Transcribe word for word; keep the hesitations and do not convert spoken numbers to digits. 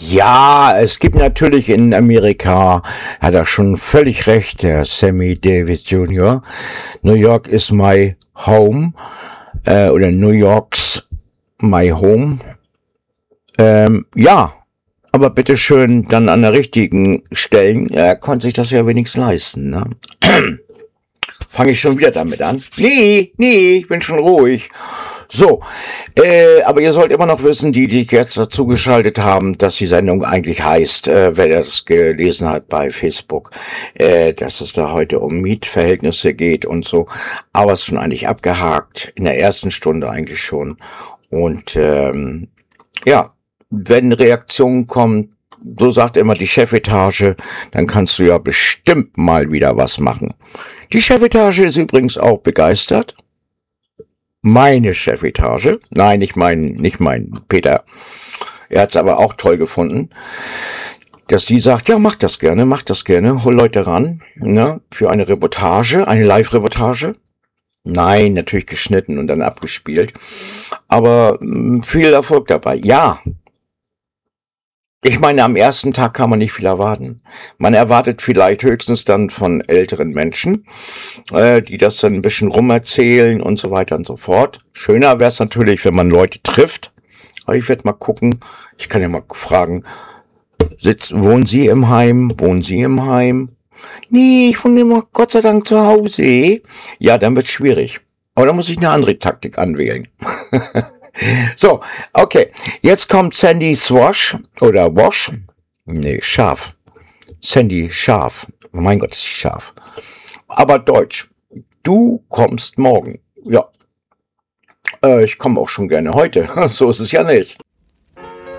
Ja, es gibt natürlich in Amerika, hat er schon völlig recht, der Sammy Davis Junior New York is my home, äh, oder New York's my home. Ähm, ja, aber bitteschön dann an der richtigen Stellen. Er konnte sich das ja wenigstens leisten, ne? Fange ich schon wieder damit an? Nee, nee, ich bin schon ruhig. So, äh, aber ihr sollt immer noch wissen, die, die jetzt dazu geschaltet haben, dass die Sendung eigentlich heißt, äh, wer das gelesen hat bei Facebook, äh, dass es da heute um Mietverhältnisse geht und so. Aber es ist schon eigentlich abgehakt, in der ersten Stunde eigentlich schon. Und ähm, ja, wenn Reaktionen kommen, so sagt immer die Chefetage, dann kannst du ja bestimmt mal wieder was machen. Die Chefetage ist übrigens auch begeistert. Meine Chefetage, nein, nicht mein, nicht mein Peter, er hat es aber auch toll gefunden, dass die sagt, ja, macht das gerne, macht das gerne, hol Leute ran, ne, für eine Reportage, eine Live-Reportage. Nein, natürlich geschnitten und dann abgespielt, aber mh, viel Erfolg dabei. Ja, ich meine, am ersten Tag kann man nicht viel erwarten. Man erwartet vielleicht höchstens dann von älteren Menschen, äh, die das dann ein bisschen rumerzählen und so weiter und so fort. Schöner wäre es natürlich, wenn man Leute trifft. Aber ich werde mal gucken, ich kann ja mal fragen, sitzt, wohnen Sie im Heim? Wohnen Sie im Heim? Nee, ich wohne immer Gott sei Dank zu Hause. Ja, dann wird's schwierig. Aber da muss ich eine andere Taktik anwählen. So, okay, jetzt kommt Sandy Swash oder Wash. Nee, scharf. Sandy scharf. Mein Gott, ist sie scharf. Aber Deutsch. Du kommst morgen. Ja, äh, ich komme auch schon gerne heute. So ist es ja nicht.